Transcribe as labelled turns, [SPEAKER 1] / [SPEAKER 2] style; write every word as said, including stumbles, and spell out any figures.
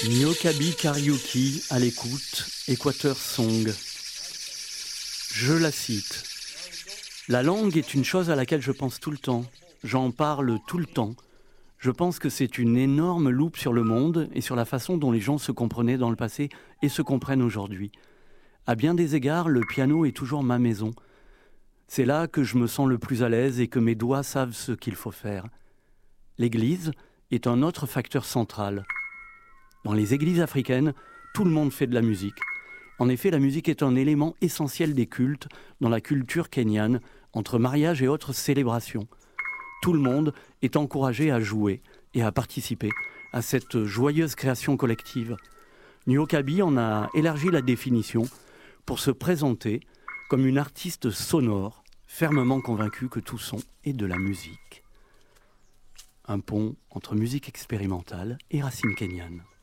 [SPEAKER 1] Nyokabi Karaoke à l'écoute, Équateur Song. Je la cite. La langue est une chose à laquelle je pense tout le temps. J'en parle tout le temps. Je pense que c'est une énorme loupe sur le monde et sur la façon dont les gens se comprenaient dans le passé et se comprennent aujourd'hui. À bien des égards, le piano est toujours ma maison. C'est là que je me sens le plus à l'aise et que mes doigts savent ce qu'il faut faire. L'église est un autre facteur central. Dans les églises africaines, tout le monde fait de la musique. En effet, la musique est un élément essentiel des cultes dans la culture kenyane, entre mariage et autres célébrations. Tout le monde est encouragé à jouer et à participer à cette joyeuse création collective. Nyokabi en a élargi la définition pour se présenter comme une artiste sonore, fermement convaincue que tout son est de la musique. Un pont entre musique expérimentale et racines kenyanes.